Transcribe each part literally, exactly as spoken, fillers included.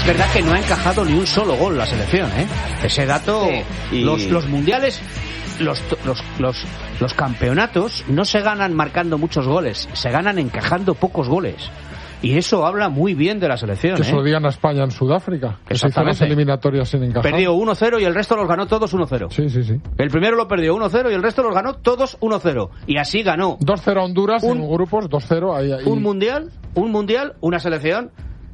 verdad que no ha encajado ni un solo gol la selección, ¿eh? Ese dato, sí. los, los mundiales, los, los, los, los campeonatos no se ganan marcando muchos goles, se ganan encajando pocos goles. Y eso habla muy bien de la selección. Que ¿eh? se lo digan a España en Sudáfrica. Que se hizo las eliminatorias sin encajar. Perdió uno cero y el resto los ganó todos uno cero. Sí, sí, sí. El primero lo perdió uno cero y el resto los ganó todos uno cero. Y así ganó. dos cero a Honduras un, en grupos, dos cero. Ahí, ahí. Un mundial, un mundial, una selección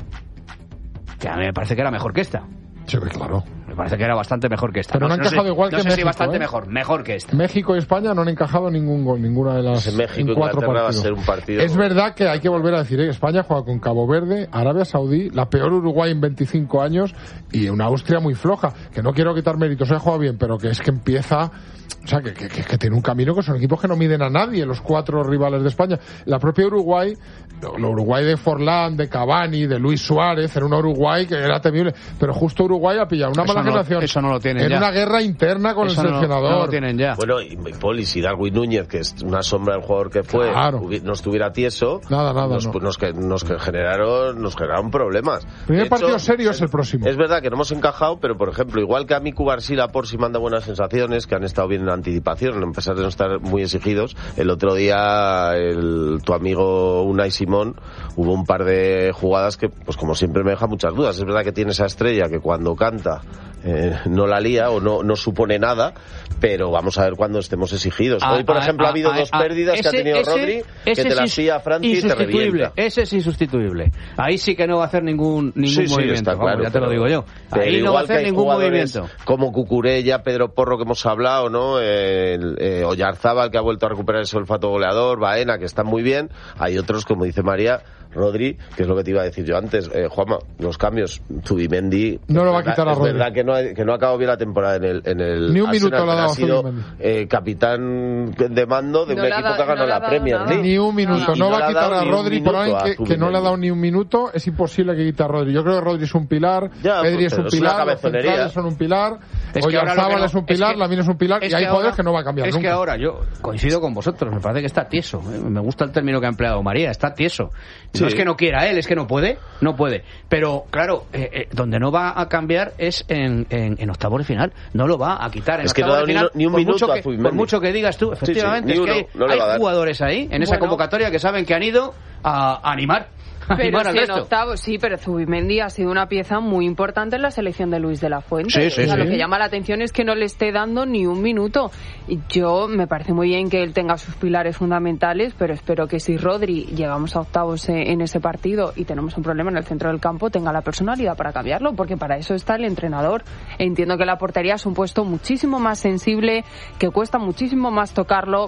que a mí me parece que era mejor que esta. Sí, claro. Me parece que era bastante mejor que esta. Pero no, no han encajado sé, igual no que sé México. Si bastante ¿eh? mejor, mejor que esta. México y España no han encajado ningún gol, ninguna de las en México, en cuatro partidos. Va a ser un partido. Es verdad que hay que volver a decir, ¿eh? España juega con Cabo Verde, Arabia Saudí, la peor Uruguay en veinticinco años y una Austria muy floja. Que no quiero quitar méritos, se ha jugado bien, pero que es que empieza... O sea, que, que, que tiene un camino que son equipos que no miden a nadie, los cuatro rivales de España. La propia Uruguay, lo Uruguay de Forlán, de Cavani, de Luis Suárez, era una Uruguay que era temible. Pero justo Uruguay ha pillado una eso mala no, generación. Eso no lo tienen en ya. una guerra interna con eso el no, seleccionador. No lo tienen ya. Bueno, y, y Polis y Darwin Núñez, que es una sombra del jugador que fue, claro. no estuviera tieso, nada, nada, nos, no. nos, nos, nos generaron nos generaron problemas. Primer de partido hecho, serio es el próximo. Es verdad que no hemos encajado, pero por ejemplo, igual que a Miku Barsila por si manda buenas sensaciones, que han estado bien en la anticipación, a pesar de no estar muy exigidos. El otro día el, tu amigo Unai Simón, hubo un par de jugadas que, pues como siempre, me deja muchas dudas. Es verdad que tiene esa estrella que cuando canta eh, no la lía o no, no supone nada, pero vamos a ver cuando estemos exigidos. A, Hoy, por a, ejemplo, a, ha habido a, dos a, pérdidas ese, que ha tenido ese, Rodri, ese que te las es pilla Franci y te revienta. Ese es insustituible. Ahí sí que no va a hacer ningún, ningún sí, sí, movimiento. Está claro, vamos, ya te lo digo yo. Ahí no va a hacer ningún movimiento. Como Cucurella, Pedro Porro, que hemos hablado, ¿no? El, eh, Oyarzábal, que ha vuelto a recuperar ese olfato goleador, Baena, que están muy bien. Hay otros, como dice María, Rodri, que es lo que te iba a decir yo antes, eh, Juanma, los cambios, Zubimendi no lo va a quitar a Rodri. Es verdad que no, ha, que no ha acabado bien la temporada en el, en el ni un Arsenal, minuto le ha dado ha sido eh, capitán de mando de no un equipo da, que ha ganado no la Premier League. Ni un minuto, y, no, y no va a quitar a Rodri por alguien que, que no le ha dado ni un minuto, es imposible que quite a Rodri. Yo creo que Rodri es un pilar, ya, Pedri pues, es un es pilar, los centrales son un pilar, Oyarzábal es un pilar, Lamine es un pilar, y hay jugadores que no va a cambiar es nunca. Es que ahora, yo coincido con vosotros, me parece que está tieso, ¿eh? Me gusta el término que ha empleado María, está tieso. Sí. No es que no quiera él, es que no puede, no puede. Pero, claro, eh, eh, donde no va a cambiar es en, en, en octavos de final, no lo va a quitar. En es que no da ni, final, ni un por minuto mucho a que, Zubimendi. Por mucho que digas tú, efectivamente, sí, sí, es que uno, hay, no le va a hay dar. jugadores ahí, en esa bueno, convocatoria, que saben que han ido a, a animar. Pero al si en resto. octavos, sí, pero Zubimendi ha sido una pieza muy importante en la selección de Luis de la Fuente. Sí, sí, o sea, sí. Lo que llama la atención es que no le esté dando ni un minuto. Y yo me parece muy bien que él tenga sus pilares fundamentales, pero espero que si Rodri llegamos a octavos en ese partido y tenemos un problema en el centro del campo, tenga la personalidad para cambiarlo, porque para eso está el entrenador. Entiendo que la portería es un puesto muchísimo más sensible, que cuesta muchísimo más tocarlo,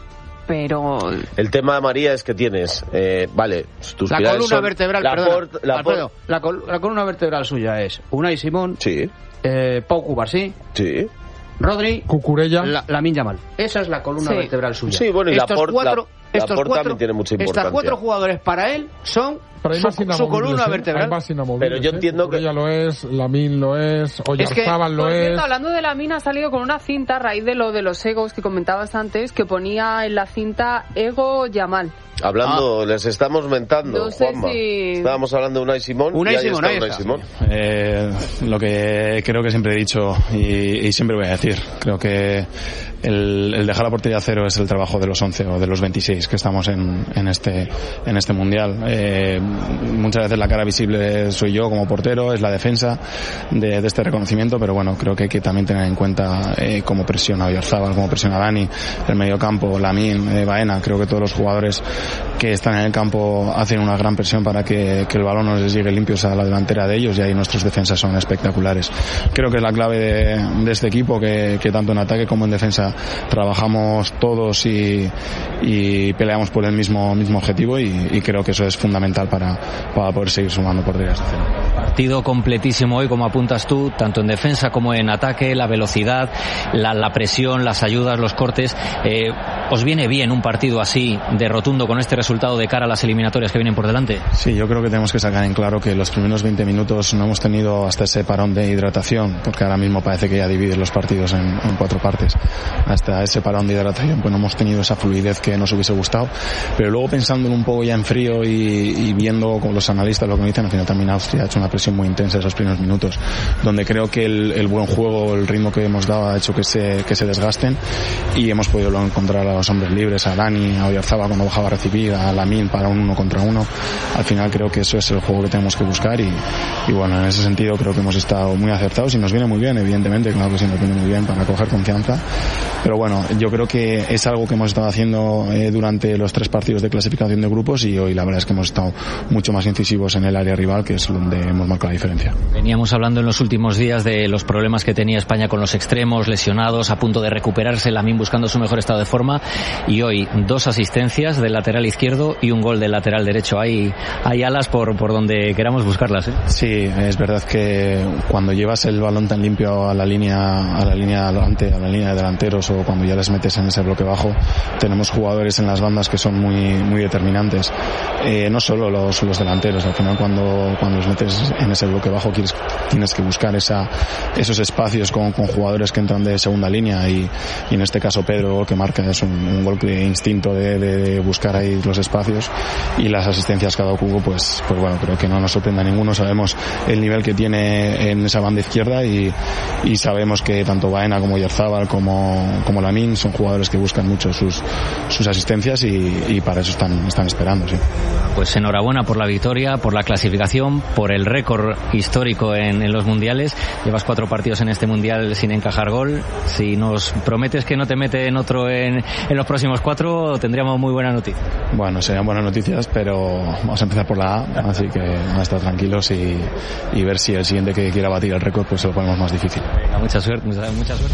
pero el tema de María es que tienes eh, vale tus la columna son vertebral la perdona, port, la, Alfredo, port... la, col la columna vertebral suya es Unai Simón, sí, eh, Pau Cubarsí, sí, Rodri, Cucurella, la, Lamine Yamal. Esa es la columna sí. vertebral suya. Sí, bueno, y estos la Port, cuatro, la, estos la Port cuatro, también tiene mucha importancia. Estos cuatro jugadores para él son su, su columna ¿eh? vertebral. Pero yo entiendo ¿eh? que ella lo es, Lamine lo es, Oyarzábal es que, lo por es. Cierto, hablando de Lamine, ha salido con una cinta a raíz de lo de los egos que comentabas antes, que ponía en la cinta Ego Yamal. Hablando, ah. les estamos mentando, no sé Juanma. Si... Estábamos hablando de Unai Simón. Unai Simón, ahí está Unai Simón. Eh, lo que creo que siempre he dicho y, y siempre voy a decir, creo que el, el dejar la portería a cero es el trabajo de los once o de los veintiséis que estamos en, en este en este mundial. Eh, muchas veces la cara visible soy yo como portero, es la defensa de, de este reconocimiento, pero bueno, creo que hay que también tener en cuenta eh, cómo presiona Oyarzábal, cómo presiona Dani, el mediocampo, Lamine, eh, Baena. Creo que todos los jugadores que están en el campo hacen una gran presión para que, que el balón no les llegue limpios a la delantera de ellos, y ahí nuestros defensas son espectaculares. Creo que es la clave de, de este equipo, que, que tanto en ataque como en defensa trabajamos todos y, y peleamos por el mismo, mismo objetivo, y, y creo que eso es fundamental para, para poder seguir sumando porterías de cero. Partido completísimo hoy, como apuntas tú, tanto en defensa como en ataque, la velocidad, la, la presión, las ayudas, los cortes. Eh, ¿Os viene bien un partido así de rotundo con este resultado de cara a las eliminatorias que vienen por delante? Sí, yo creo que tenemos que sacar en claro que los primeros veinte minutos no hemos tenido hasta ese parón de hidratación, porque ahora mismo parece que ya dividen los partidos en, en cuatro partes. Hasta ese parón de hidratación pues no hemos tenido esa fluidez que nos hubiese gustado, pero luego pensando un poco ya en frío y, y viendo con los analistas lo que me dicen, al final también Austria ha hecho una presión muy intensa esos primeros minutos, donde creo que el, el buen juego, el ritmo que hemos dado ha hecho que se, que se desgasten, y hemos podido encontrar a los hombres libres, a Dani, a Oyarzabal cuando bajaba a recibir, a Lamine para un uno contra uno. Al final creo que eso es el juego que tenemos que buscar, y, y bueno, en ese sentido creo que hemos estado muy acertados y nos viene muy bien, evidentemente, claro que sí, nos viene muy bien para coger confianza, pero bueno, yo creo que es algo que hemos estado haciendo eh, durante los tres partidos de clasificación de grupos, y hoy la verdad es que hemos estado mucho más incisivos en el área rival, que es donde hemos marcado la diferencia. Veníamos hablando en los últimos días de los problemas que tenía España con los extremos, lesionados, a punto de recuperarse, Lamine buscando su mejor estado de forma, y hoy dos asistencias del lateral izquierdo y un gol del lateral derecho. Hay, hay alas por, por donde queramos buscarlas, ¿eh? Sí, es verdad que cuando llevas el balón tan limpio a la línea, a la línea adelante, a la línea de delanteros, o cuando ya les metes en ese bloque bajo, tenemos jugadores en las bandas que son muy, muy determinantes. Eh, no solo los, los delanteros, al final cuando, cuando los metes en ese bloque bajo quieres, tienes que buscar esa, esos espacios con, con jugadores que entran de segunda línea, y, y en este caso Pedro, que marca, es un, un golpe de instinto de, de, de buscar ahí los espacios, y las asistencias que ha dado Cubo, pues, pues bueno, creo que no nos sorprende a ninguno. Sabemos el nivel que tiene en esa banda izquierda, y, y sabemos que tanto Baena como Oyarzabal como, como Lamine son jugadores que buscan mucho sus, sus asistencias, y, y para eso están, están esperando, sí. Pues enhorabuena por la victoria, por la clasificación, por el récord histórico en, en los mundiales. Llevas cuatro partidos en este mundial sin encajar gol. Si nos prometes que no te mete en otro en, en los próximos cuatro, tendríamos muy buena noticia. Bueno, serían buenas noticias, pero vamos a empezar por la A, así que vamos a estar tranquilos y, y ver si el siguiente que quiera batir el récord, pues se lo ponemos más difícil. Venga, mucha suerte, mucha, mucha suerte.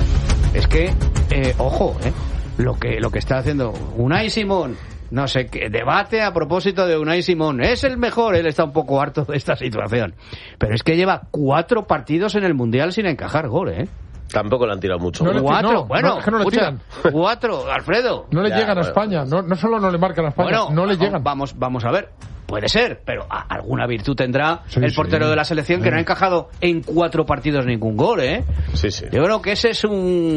Es que, eh, ojo, eh, lo que lo que está haciendo Unai Simón, no sé qué, debate a propósito de Unai Simón, es el mejor, él está un poco harto de esta situación, pero es que lleva cuatro partidos en el Mundial sin encajar gol, ¿eh? Tampoco le han tirado mucho. No le, cuatro, no, bueno, no, es que no le escucha, tiran. Cuatro, Alfredo. No le Ya, llegan a bueno, España, no, no solo no le marcan a España, Bueno, no le llegan. Vamos, vamos a ver. Puede ser, pero a- alguna virtud tendrá Sí, el portero sí. de la selección, que Sí. no ha encajado en cuatro partidos ningún gol, ¿eh? Sí, sí. Yo creo que ese es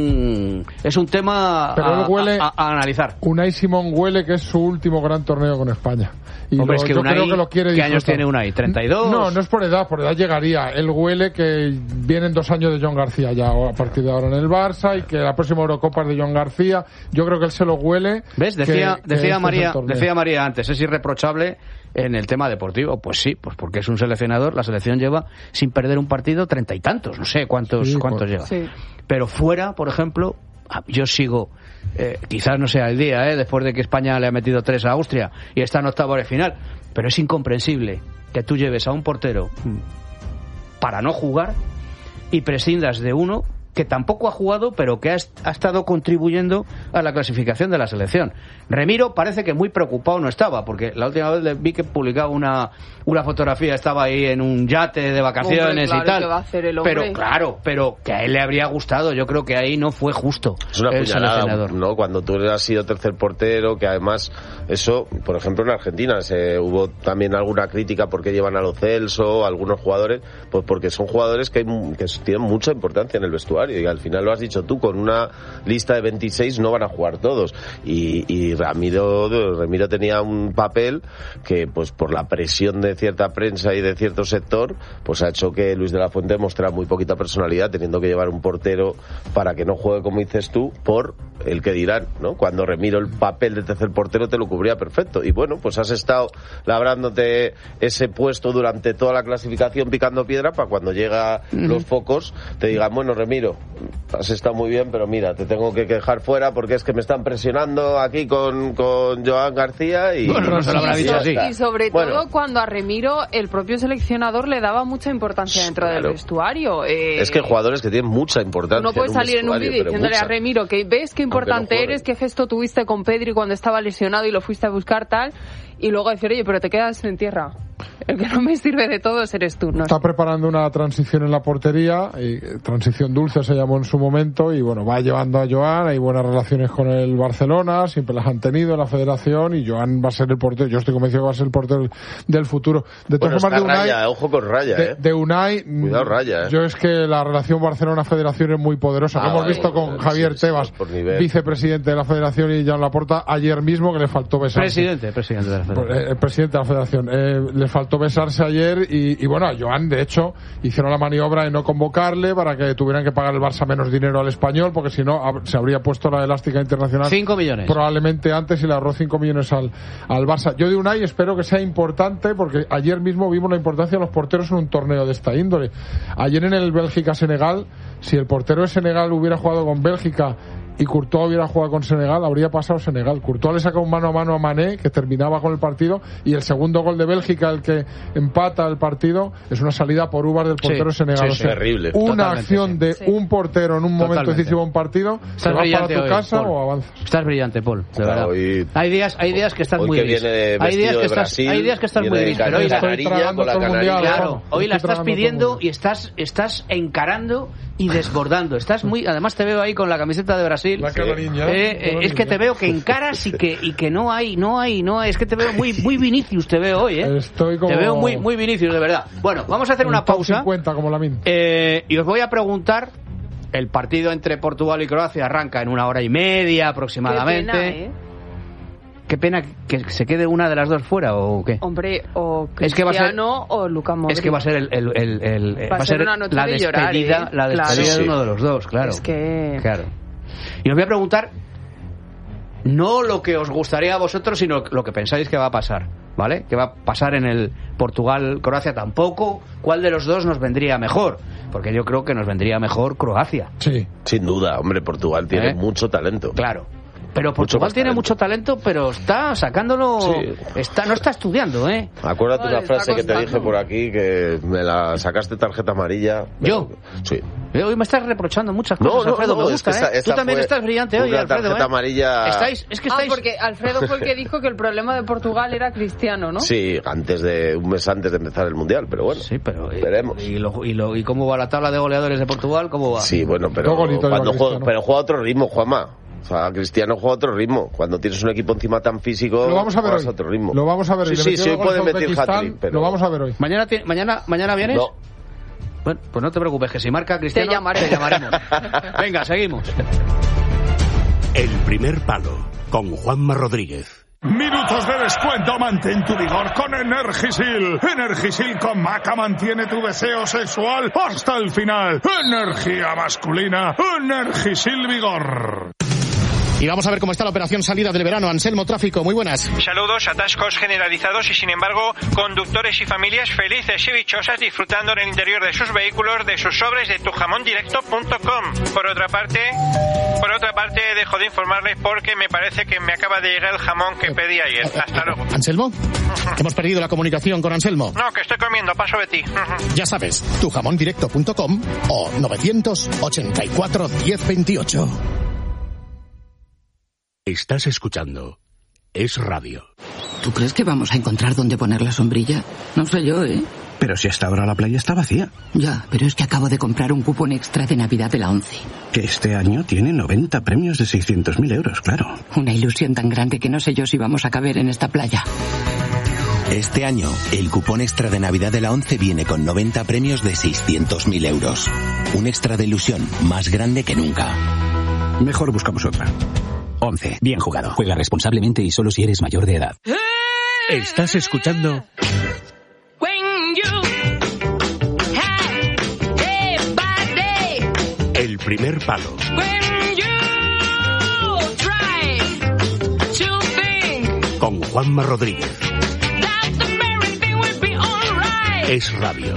un es un tema Pero a, él huele- a- a analizar. Unai Simón huele que es su último gran torneo con España. Y Hombre, lo- es que yo Unai, creo que lo quiere ¿qué años disfrutar. tiene Unai? ¿treinta y dos? No, no es por edad, por edad llegaría. Él huele que vienen dos años de John García ya a partir de ahora en el Barça, y que la próxima Eurocopa es de John García. Yo creo que él se lo huele. ¿Ves? que- Decía, que este decía, es el María, torneo. decía María antes, es irreprochable en el tema deportivo. Pues sí, pues porque es un seleccionador. La selección lleva sin perder un partido treinta y tantos, no sé cuántos, Sí, cuántos pues- lleva. Sí. Pero fuera, por ejemplo, ah, yo sigo, eh, quizás no sea el día, eh, después de que España le ha metido tres a Austria y está en octavos de final, pero es incomprensible que tú lleves a un portero para no jugar y prescindas de uno que tampoco ha jugado, pero que ha, est- ha estado contribuyendo a la clasificación de la selección. Remiro parece que muy preocupado no estaba, porque la última vez le vi que publicaba una, una fotografía, estaba ahí en un yate de vacaciones. Hombre, claro, y tal. ¿qué va a hacer el hombre? Pero claro, pero que a él le habría gustado. Yo creo que ahí no fue justo Es una el puñalada, seleccionador. ¿no? Cuando tú has sido tercer portero, que además eso, por ejemplo, en Argentina se hubo también alguna crítica porque llevan a Lo Celso, algunos jugadores, pues porque son jugadores que, hay mu- que tienen mucha importancia en el vestuario, y al final lo has dicho tú, con una lista de veintiséis no van a jugar todos, y, y Ramiro, Ramiro tenía un papel que, pues por la presión de cierta prensa y de cierto sector, pues ha hecho que Luis de la Fuente mostrara muy poquita personalidad, teniendo que llevar un portero para que no juegue, como dices tú, por el que dirán, ¿no? Cuando Remiro el papel de tercer portero te lo cubría perfecto, y bueno, pues has estado labrándote ese puesto durante toda la clasificación picando piedra para cuando llega los focos te digan, bueno, Remiro, has estado muy bien, pero mira, te tengo que dejar fuera porque es que me están presionando aquí con, con Joan García y... Bueno, no se lo habrá Y dicho so- así. Y sobre Bueno. todo cuando a Remiro el propio seleccionador le daba mucha importancia dentro Claro. del vestuario. Eh, Es que hay jugadores que tienen mucha importancia. No puedes en un salir en un vestuario, vídeo pero diciéndole mucha. a Remiro que ves qué importante juegue. eres, qué gesto tuviste con Pedri cuando estaba lesionado y lo fuiste a buscar tal, y luego decir, oye, pero te quedas en tierra. El que no me sirve de todo eres tú. No sé. Está preparando una transición en la portería, y, eh, transición dulce se llamó en su momento, y bueno, va llevando a Joan, hay buenas relaciones con el Barcelona, siempre las han tenido en la federación, y Joan va a ser el portero, yo estoy convencido que va a ser el portero del futuro. De Bueno, todas formas, está de Unai, Raya, ojo con Raya, de, ¿eh? de Unai, mm, Cuidado, Raya, ¿eh? yo es que la relación Barcelona-Federación es muy poderosa. Ah, Lo hemos vale, visto con sí, Javier sí, Tebas, por nivel. vicepresidente de la federación, y Joan Laporta ayer mismo, que le faltó besar. Presidente, presidente de la Pues, federación. eh, el presidente de la federación. Eh, le faltó besarse ayer y, y bueno, a Joan, de hecho, hicieron la maniobra de no convocarle para que tuvieran que pagar el Barça menos dinero al Español, porque si no, se habría puesto la elástica internacional. cinco millones. Probablemente antes y le ahorró cinco millones al, al Barça. Yo de Unai espero que sea importante, porque ayer mismo vimos la importancia de los porteros en un torneo de esta índole. Ayer en el Bélgica-Senegal, si el portero de Senegal hubiera jugado con Bélgica y Courtois hubiera jugado con Senegal, habría pasado Senegal. Courtois le saca un mano a mano a Mané, que terminaba con el partido, y el segundo gol de Bélgica, el que empata el partido, es una salida por uvas del portero sí, Senegal. Sí, o sea, terrible. Una Totalmente, acción sí. de sí. un portero en un momento Totalmente. decisivo de un partido, Estás te vas para tu hoy, casa Paul. o avanzas. Estás brillante, Paul, de Claro, verdad. hoy- Hay días, hay días que estás hoy muy que gris. viene de Hay días vestido que de estás, Brasil, hay días que estás viene muy de gris, pero hoy, Estoy canarilla, tragando con la todo el mundial, canarilla. claro, Juan. hoy la Estoy estás tragando pidiendo todo. y estás, estás encarando y desbordando. Estás muy, además te veo ahí con la camiseta de Brasil. La canariña, Eh, eh, la es que te canariña. veo que encaras y que y que no hay, no hay, no hay. Es que te veo muy, muy Vinicius, te veo hoy, eh. Estoy como... Te veo muy, muy Vinicius, de verdad. Bueno, vamos a hacer en una el top pausa. cincuenta como la min. Eh, y os voy a preguntar. El partido entre Portugal y Croacia arranca en una hora y media aproximadamente. Qué pena, ¿eh? Qué pena que se quede una de las dos fuera, ¿o qué? Hombre, o Es que va a ser- Cristiano o Luka Modric. Es que va a ser el, el, el, el- va a ser una noche la de despedida, llorar, ¿eh? la despedida Claro. de Sí. uno de los dos, claro. Es que... Claro. Y os voy a preguntar no lo que os gustaría a vosotros, sino lo que pensáis que va a pasar, ¿vale? ¿Qué va a pasar en el Portugal-Croacia? Tampoco. ¿Cuál de los dos nos vendría mejor? Porque yo creo que nos vendría mejor Croacia. Sí. Sin duda, hombre, Portugal tiene ¿Eh? mucho talento. Claro. Pero Portugal más tiene talento. mucho talento, pero está sacándolo... Sí. Está, no está estudiando, ¿eh? Acuérdate Vale, una frase está que te costando. dije por aquí, que me la sacaste tarjeta amarilla. ¿Yo? Sí. Eh, Hoy me estás reprochando muchas No, cosas, no, Alfredo, no, me es gusta, que esta- ¿eh? Tú esta también fue estás brillante hoy, una Alfredo, tarjeta ¿eh? amarilla. Estáis, es que Ah, estáis... porque Alfredo fue el que dijo que el problema de Portugal era Cristiano, ¿no? Sí, antes de un mes antes de empezar el mundial, pero bueno. Sí, pero... eh, veremos. ¿Y, lo- y, lo- ¿Y cómo va la tabla de goleadores de Portugal? ¿Cómo va? Sí, bueno, pero Dos golitos cuando lleva juega, Cristiano. pero juega a otro ritmo, Juanma. O sea, Cristiano juega a otro ritmo. Cuando tienes un equipo encima tan físico, Lo vamos a ver juegas hoy. a otro ritmo. Lo vamos a ver hoy. Sí, Le sí, metió sí, dos hoy goles puede a meter Uzbekistán, hat-trick, pero... Lo vamos a ver hoy. ¿Mañana, ti- mañana, ¿Mañana vienes? No. Bueno, pues no te preocupes, que si marca Cristiano... Te llamaremos. te llamaremos. Venga, seguimos. El primer palo con Juanma Rodríguez. Minutos de descuento, mantén tu vigor con Energisil. Energisil con maca mantiene tu deseo sexual hasta el final. Energía masculina, Energisil Vigor. Y vamos a ver cómo está la operación salida del verano. Anselmo Tráfico, muy buenas. Saludos, atascos generalizados y sin embargo conductores y familias felices y dichosas disfrutando en el interior de sus vehículos de sus sobres de tu jamón directo punto com. Por otra parte, por otra parte dejo de informarles porque me parece que me acaba de llegar el jamón que pedí ayer. Hasta luego. ¿Anselmo? Hemos perdido la comunicación con Anselmo. No, que estoy comiendo, paso de ti. Ya sabes, tu jamón directo punto com o novecientos ochenta y cuatro diez veintiocho. Estás escuchando Es Radio. ¿Tú crees que vamos a encontrar dónde poner la sombrilla? No sé yo, ¿eh? Pero si hasta ahora la playa está vacía. Ya, pero es que acabo de comprar un cupón extra de Navidad de la ONCE. Que este año tiene noventa premios de seiscientos mil euros, claro. Una ilusión tan grande que no sé yo si vamos a caber en esta playa. Este año, el cupón extra de Navidad de la ONCE viene con noventa premios de seiscientos mil euros. Un extra de ilusión más grande que nunca. Mejor buscamos otra. ONCE. Bien jugado. Juega responsablemente y solo si eres mayor de edad. Estás escuchando El primer palo con Juanma Rodríguez. Es Radio.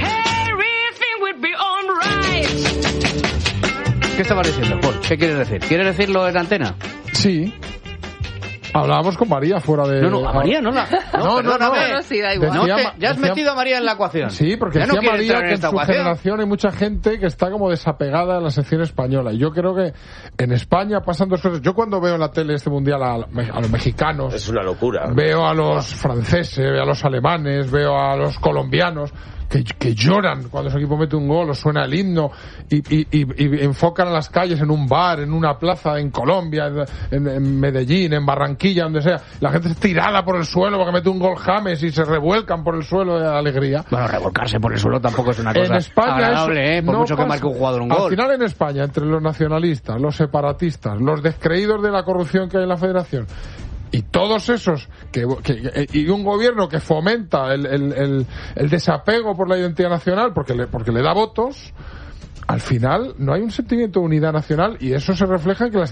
¿Qué estabas diciendo, Paul? ¿Qué quieres decir? ¿Quieres decirlo en antena? Sí. Hablábamos con María fuera de... No, no, a María no la... No, no, no. perdóname. No, sí, da igual. No te- Decía- ya has decía- metido a María en la ecuación. Sí, porque ya no decía quiere María entrar que en en esta su ecuación. generación hay mucha gente que está como desapegada de la sección española. Y yo creo que en España pasan dos cosas. Yo cuando veo en la tele este mundial a, a los mexicanos... Es una locura. Veo a los franceses, veo a los alemanes, veo a los colombianos... Que, que lloran cuando su equipo mete un gol o suena el himno y, y, y, y enfocan a las calles en un bar, en una plaza, en Colombia, en, en, en Medellín, en Barranquilla, donde sea. La gente es tirada por el suelo porque mete un gol James y se revuelcan por el suelo de alegría. Bueno, revolcarse por el suelo tampoco es una cosa En España agradable, eso ¿eh? Por no mucho que pasa. marque un jugador un Al gol. final en España, entre los nacionalistas, los separatistas, los descreídos de la corrupción que hay en la federación Y todos esos que, que y un gobierno que fomenta el, el, el, el desapego por la identidad nacional porque le, porque le da votos, al final no hay un sentimiento de unidad nacional, y eso se refleja en que las